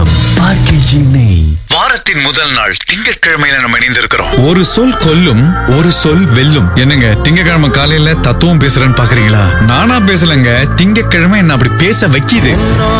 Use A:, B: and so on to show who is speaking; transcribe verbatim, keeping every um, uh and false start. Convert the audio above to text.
A: தரம் ஆர்கேஜி நெய்.
B: வாரத்தின் முதல் நாள் திங்கட்கிழமையில நம்ம இணைந்திருக்கிறோம்.
C: ஒரு சொல் கொல்லும், ஒரு சொல் வெல்லும். என்னங்க திங்கட்கிழமை காலையில தத்துவம் பேசுறேன்னு பாக்குறீங்களா? நானா பேசலங்க, திங்கட்கிழமை என்ன அப்படி பேச வைக்கிது.